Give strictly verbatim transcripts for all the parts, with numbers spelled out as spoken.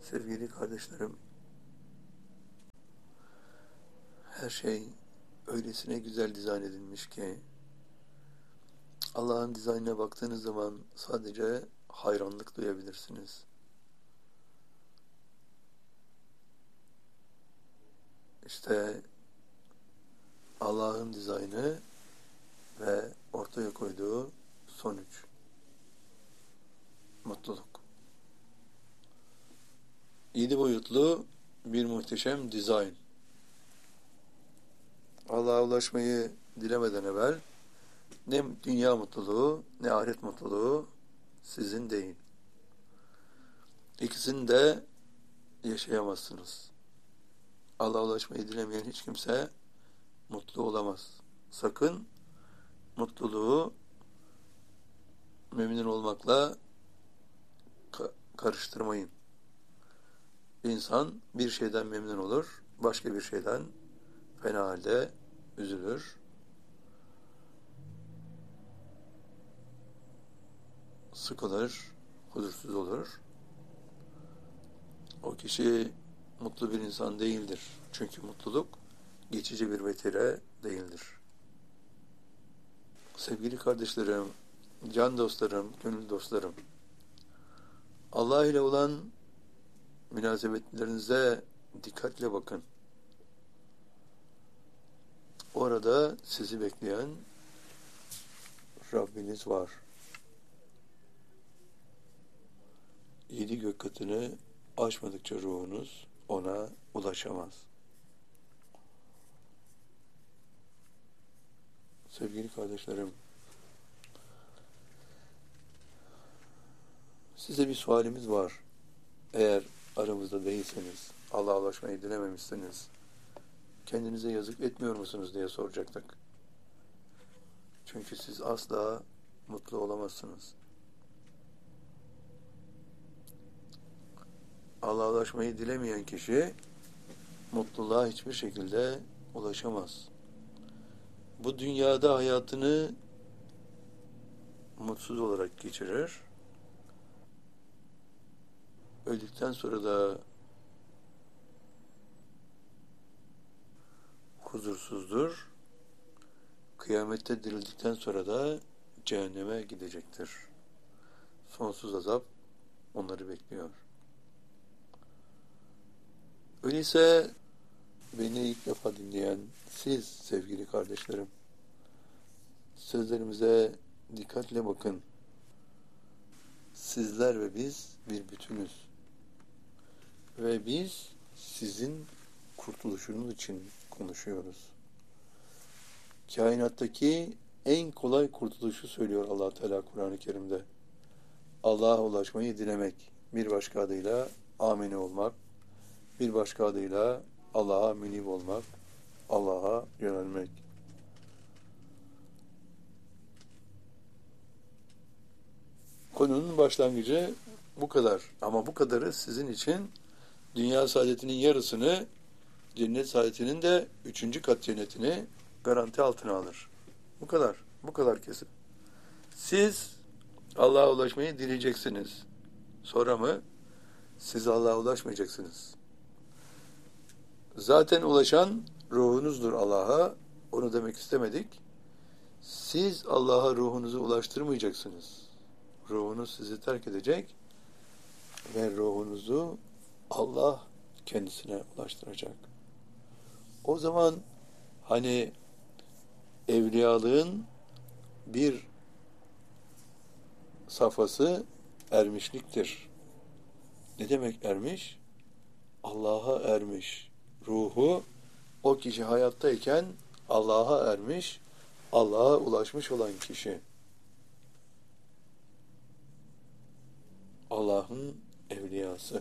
Sevgili kardeşlerim, her şey öylesine güzel dizayn edilmiş ki Allah'ın dizaynına baktığınız zaman sadece hayranlık duyabilirsiniz. İşte Allah'ın dizaynı ve ortaya koyduğu sonuç, mutluluk. Yedi boyutlu bir muhteşem dizayn. Allah'a ulaşmayı dilemeden evvel ne dünya mutluluğu ne ahiret mutluluğu sizin değil. İkisini de yaşayamazsınız. Allah'a ulaşmayı dilemeyen hiç kimse mutlu olamaz. Sakın mutluluğu memnun olmakla ka- karıştırmayın. İnsan bir şeyden memnun olur, başka bir şeyden fena halde üzülür. Sıkılır, huzursuz olur. O kişi mutlu bir insan değildir. Çünkü mutluluk geçici bir vetire değildir. Sevgili kardeşlerim, can dostlarım, gönül dostlarım, Allah ile olan münasebetlerinize dikkatle bakın. Orada sizi bekleyen Rabbiniz var. Yedi gök katını aşmadıkça ruhunuz ona ulaşamaz. Sevgili kardeşlerim, size bir sualimiz var. Eğer aramızda değilseniz, Allah'a ulaşmayı dilememişsiniz, kendinize yazık etmiyor musunuz diye soracaktık. Çünkü siz asla mutlu olamazsınız. Allah'a ulaşmayı dilemeyen kişi mutluluğa hiçbir şekilde ulaşamaz. Bu dünyada hayatını mutsuz olarak geçirir. Öldükten sonra da huzursuzdur. Kıyamette dirildikten sonra da cehenneme gidecektir. Sonsuz azap onları bekliyor. Öyleyse beni ilk defa dinleyen siz sevgili kardeşlerim, sözlerimize dikkatle bakın. Sizler ve biz bir bütünüz. Ve biz sizin kurtuluşunuz için konuşuyoruz. Kainattaki en kolay kurtuluşu söylüyor Allah Teala Kur'an-ı Kerim'de. Allah'a ulaşmayı dilemek, bir başka adıyla amine olmak, bir başka adıyla Allah'a münib olmak, Allah'a yönelmek. Konunun başlangıcı bu kadar. Ama bu kadarı sizin için dünya saadetinin yarısını, cennet saadetinin de üçüncü kat cennetini garanti altına alır. Bu kadar. Bu kadar kesin. Siz Allah'a ulaşmayı dileyeceksiniz. Sonra mı? Siz Allah'a ulaşmayacaksınız. Zaten ulaşan ruhunuzdur Allah'a. Onu demek istemedik. Siz Allah'a ruhunuzu ulaştırmayacaksınız. Ruhunuz sizi terk edecek ve ruhunuzu Allah kendisine ulaştıracak. O zaman hani evliyalığın bir safhası ermişliktir. Ne demek ermiş? Allah'a ermiş. Ruhu o kişi hayattayken Allah'a ermiş, Allah'a ulaşmış olan kişi. Allah'ın evliyası.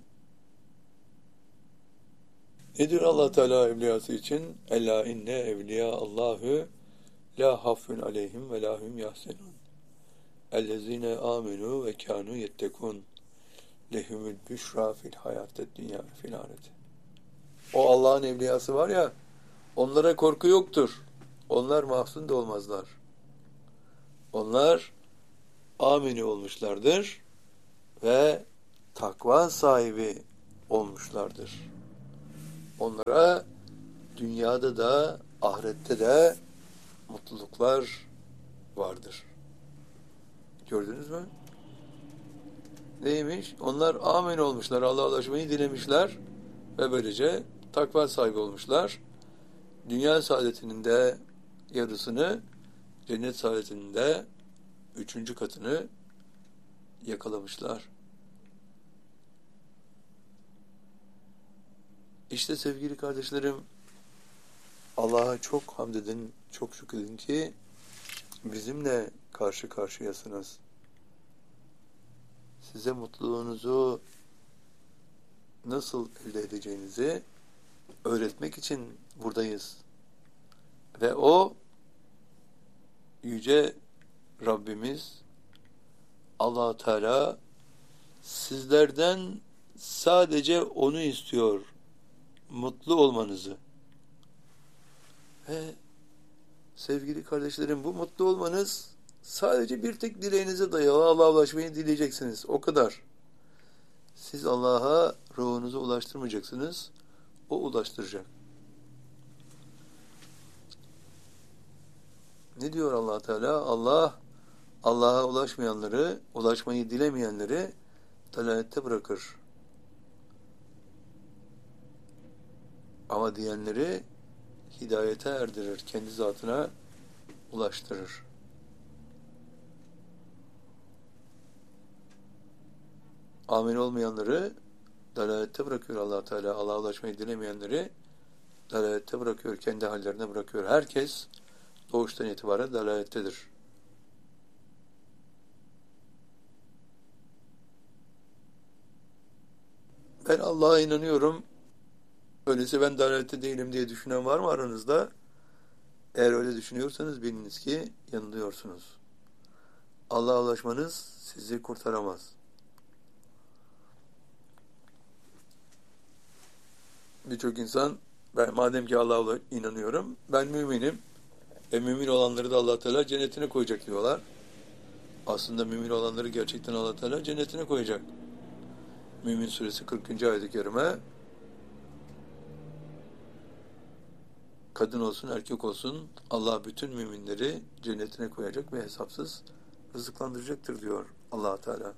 Ne diyor Allah Teala evliyası için? Ella inne evliya Allahu la hafun aleyhim ve la hum yahsenun. Ellezine amenu ve kanu yettekun. Lehumul büşra fil hayatet dünya fil ahireti. O Allah'ın evliyası var ya, onlara korku yoktur. Onlar mahzun da olmazlar. Onlar amini olmuşlardır ve takva sahibi olmuşlardır. Onlara dünyada da ahirette de mutluluklar vardır. Gördünüz mü? Neymiş? Onlar amin olmuşlar. Allah'a ulaşmayı dilemişler ve böylece takva sahibi olmuşlar. Dünya saadetinin de yarısını, cennet saadetinin de üçüncü katını yakalamışlar. İşte sevgili kardeşlerim, Allah'a çok hamd edin, çok şükredin ki bizimle karşı karşıyasınız. Size mutluluğunuzu nasıl elde edeceğinizi öğretmek için buradayız. Ve o yüce Rabbimiz Allah Teala sizlerden sadece onu istiyor, mutlu olmanızı. Ve sevgili kardeşlerim, bu mutlu olmanız sadece bir tek dileğinize dayalı. Allah'a ulaşmayı dileyeceksiniz. O kadar. Siz Allah'a ruhunuzu ulaştırmayacaksınız. O ulaştıracak. Ne diyor Allah Teala? Allah Allah'a ulaşmayanları, ulaşmayı dilemeyenleri dalalette bırakır. Ama diyenleri hidayete erdirir, kendi zatına ulaştırır. Amin olmayanları dalalette bırakıyor Allah Teala. Allah'a ulaşmayı dilemeyenleri dalalette bırakıyor, kendi hallerine bırakıyor. Herkes doğuştan itibaren dalalettedir. Ben Allah'a inanıyorum, öyleyse ben dalalette değilim diye düşünen var mı aranızda? Eğer öyle düşünüyorsanız biliniz ki yanılıyorsunuz. Allah'a ulaşmanız sizi kurtaramaz. Birçok insan, ben madem ki Allah'a inanıyorum, ben müminim. E mümin olanları da Allah Teala cennetine koyacak diyorlar. Aslında mümin olanları gerçekten Allah Teala cennetine koyacak. Mümin suresi kırkıncı ayet-i kerime, kadın olsun erkek olsun Allah bütün müminleri cennetine koyacak ve hesapsız rızıklandıracaktır diyor Allah Teala.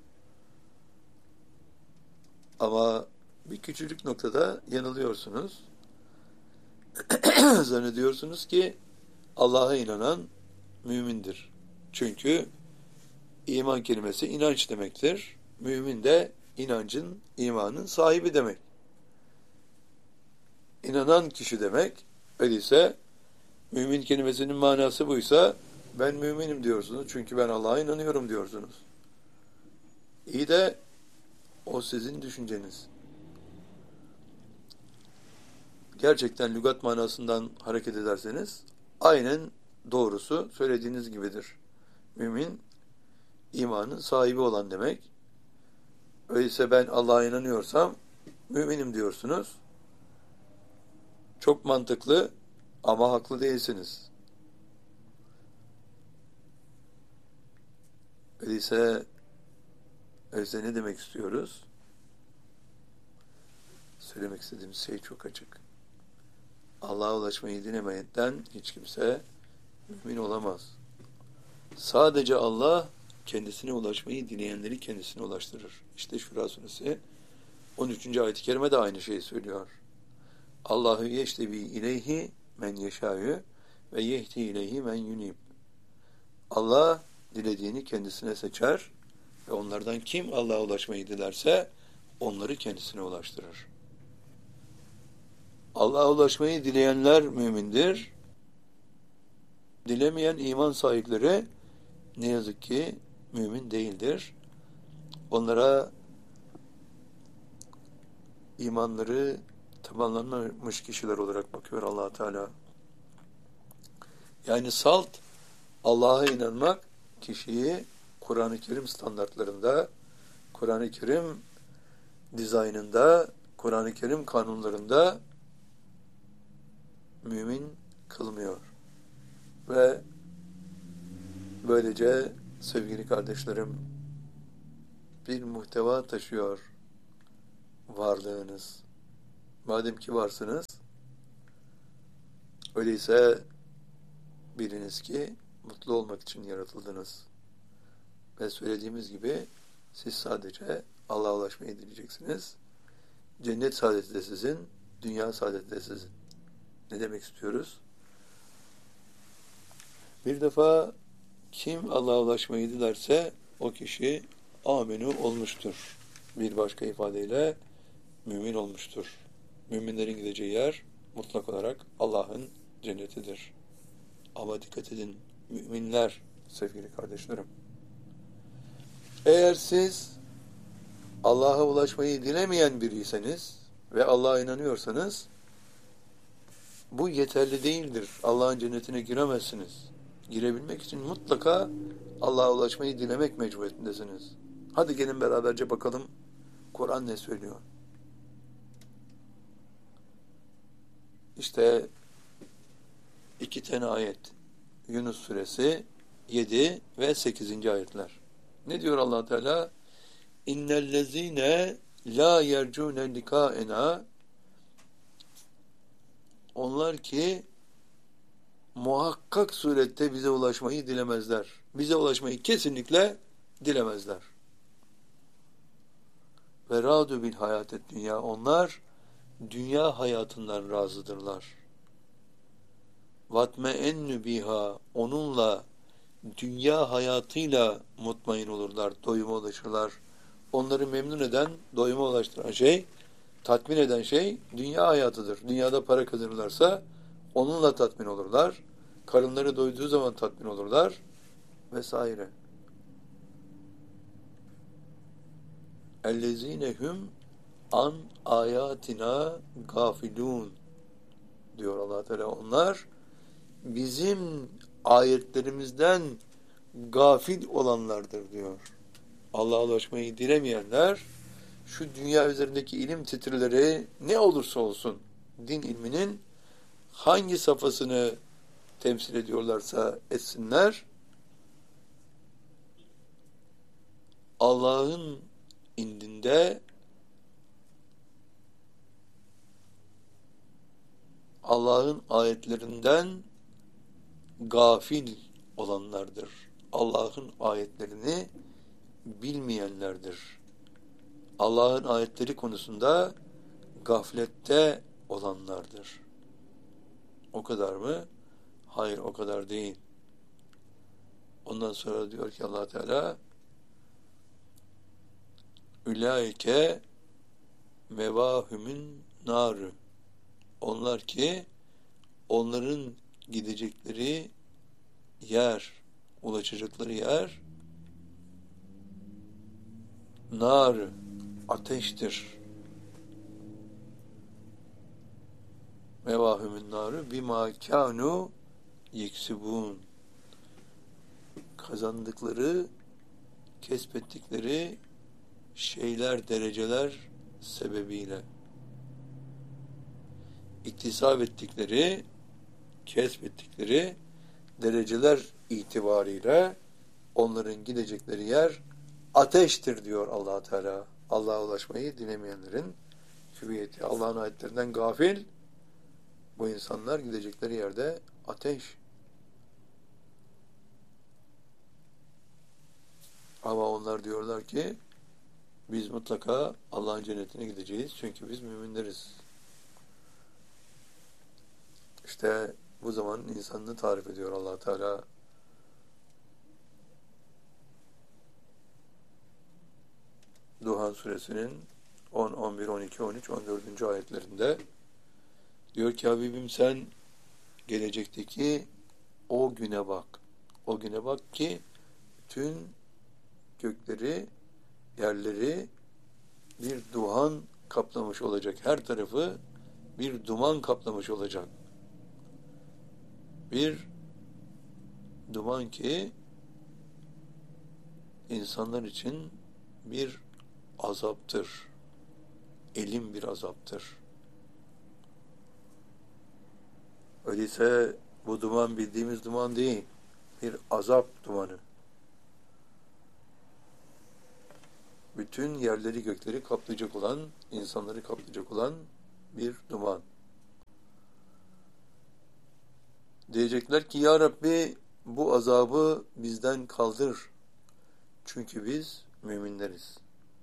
Ama bir küçücük noktada yanılıyorsunuz. Zannediyorsunuz ki Allah'a inanan mümindir. Çünkü iman kelimesi inanç demektir. Mümin de inancın, imanın sahibi demek. İnanan kişi demek. Öyleyse mümin kelimesinin manası buysa ben müminim diyorsunuz. Çünkü ben Allah'a inanıyorum diyorsunuz. İyi de o sizin düşünceniz. Gerçekten lügat manasından hareket ederseniz aynen doğrusu söylediğiniz gibidir. Mümin imanın sahibi olan demek. Öyleyse ben Allah'a inanıyorsam müminim diyorsunuz. Çok mantıklı ama haklı değilsiniz. Öyleyse, öyleyse ne demek istiyoruz? Söylemek istediğimiz şey çok açık. Allah'a ulaşmayı dilemeyenden hiç kimse mümin olamaz. Sadece Allah kendisine ulaşmayı dileyenleri kendisine ulaştırır. İşte Şura suresi on üçüncü ayet-i kerime de aynı şeyi söylüyor. Allahu yeştebi ileyhi men yeşâ'yü ve yehdi ileyhi men yunib. Allah dilediğini kendisine seçer ve onlardan kim Allah'a ulaşmayı dilerse onları kendisine ulaştırır. Allah'a ulaşmayı dileyenler mümindir. Dilemeyen iman sahipleri ne yazık ki mümin değildir. Onlara imanları tamamlanmamış kişiler olarak bakıyor Allah Teala. Yani salt Allah'a inanmak kişiyi Kur'an-ı Kerim standartlarında, Kur'an-ı Kerim dizaynında, Kur'an-ı Kerim kanunlarında mümin kılmıyor. Ve böylece sevgili kardeşlerim bir muhteva taşıyor. varlığınız. Madem ki varsınız, öyleyse biliniz ki mutlu olmak için yaratıldınız. Ve söylediğimiz gibi siz sadece Allah'a ulaşmayı dileyeceksiniz. Cennet saadeti de sizin, dünya saadeti de sizin. Ne demek istiyoruz? Bir defa kim Allah'a ulaşmayı dilerse o kişi amenü olmuştur. Bir başka ifadeyle mümin olmuştur. Müminlerin gideceği yer mutlak olarak Allah'ın cennetidir. Ama dikkat edin müminler sevgili kardeşlerim. Eğer siz Allah'a ulaşmayı dilemeyen biriyseniz ve Allah'a inanıyorsanız bu yeterli değildir. Allah'ın cennetine giremezsiniz. Girebilmek için mutlaka Allah'a ulaşmayı dilemek mecburiyetindesiniz. Hadi gelin beraberce bakalım Kur'an ne söylüyor? İşte iki tane ayet. Yunus suresi yedi ve sekizinci ayetler. Ne diyor Allah Teala? İnnellezîne lâ yercûne likâena, onlar ki muhakkak surette bize ulaşmayı dilemezler. Bize ulaşmayı kesinlikle dilemezler. Ve râdû bil hayâtet dünya, onlar dünya hayatından razıdırlar. Vatme ennü biha, onunla dünya hayatıyla mutmain olurlar, doyuma ulaşırlar. Onları memnun eden, doyuma ulaştıran şey, tatmin eden şey dünya hayatıdır. Dünyada para kazanırlarsa onunla tatmin olurlar. Karınları doyduğu zaman tatmin olurlar vesaire. Ellezinehum an ayatina gafilun diyor Allah Teala. Onlar bizim ayetlerimizden gafil olanlardır diyor. Allah'a ulaşmayı dilemeyenler, şu dünya üzerindeki ilim titrileri ne olursa olsun, din ilminin hangi safhasını temsil ediyorlarsa etsinler, Allah'ın indinde Allah'ın ayetlerinden gafil olanlardır. Allah'ın ayetlerini bilmeyenlerdir. Allah'ın ayetleri konusunda gaflette olanlardır. O kadar mı? Hayır, o kadar değil. Ondan sonra diyor ki Allah Teala, Ülaike mevahümün narı, onlar ki onların gidecekleri yer, ulaşacakları yer nar, ateştir. Mevahümün narı bima kânu yeksibûn, kazandıkları, kesbettikleri şeyler, dereceler sebebiyle, iktisap ettikleri, kesbettikleri dereceler itibariyle onların gidecekleri yer ateştir diyor Allah Teala. Allah'a ulaşmayı dilemeyenlerin hüviyeti, Allah'ın ayetlerinden gafil bu insanlar gidecekleri yerde ateş. Ama onlar diyorlar ki biz mutlaka Allah'ın cennetine gideceğiz çünkü biz müminleriz. İşte bu zaman insanını tarif ediyor Allah Teala. Duhan suresinin on, on bir, on iki, on üç, on dördüncü ayetlerinde diyor ki Habibim sen gelecekteki o güne bak. O güne bak ki bütün gökleri, yerleri bir duhan kaplamış olacak. Her tarafı bir duman kaplamış olacak. Bir duman ki insanlar için bir azaptır. Elim bir azaptır. Öyleyse bu duman bildiğimiz duman değil. Bir azap dumanı. bütün yerleri gökleri kaplayacak olan, insanları kaplayacak olan bir duman. Diyecekler ki ya Rabbi bu azabı bizden kaldır. Çünkü biz müminleriz.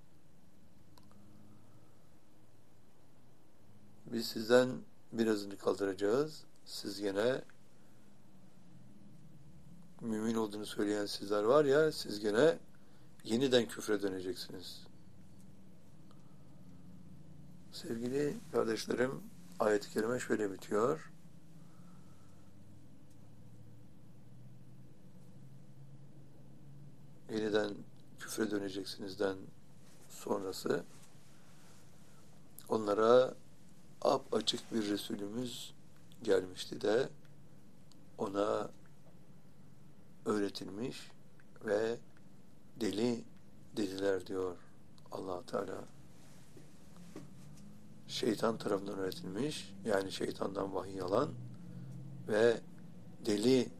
Biz sizden birazını kaldıracağız. Siz gene mümin olduğunu söyleyen sizler var ya, siz gene yeniden küfre döneceksiniz. Sevgili kardeşlerim, ayet-i kerime şöyle bitiyor. Yeniden küfre döneceksinizden sonrası onlara apaçık bir Resulümüz gelmişti de ona öğretilmiş ve deli dediler diyor Allah Teala. Şeytan tarafından öğretilmiş, yani şeytandan vahiy alan ve deli